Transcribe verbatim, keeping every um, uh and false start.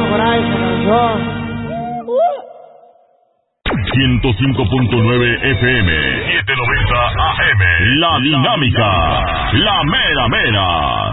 lograr esa canción. ciento cinco punto nueve F M, setecientos noventa A M, La Dinámica, La Mera Mera.